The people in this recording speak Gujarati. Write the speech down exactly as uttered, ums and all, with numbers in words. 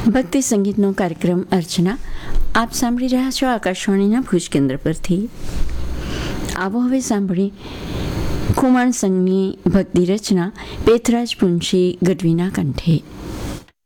ભક્તિ સંગીતનો કાર્યક્રમ અર્ચના આપ સાંભળી રહ્યા છો આકાશવાણીના ભુજ કેન્દ્ર પરથી. આવો હવે સાંભળી ખુમાણ સંઘની ભક્તિ રચના પેથરાજ પુંછી ગઢવીના કંઠે.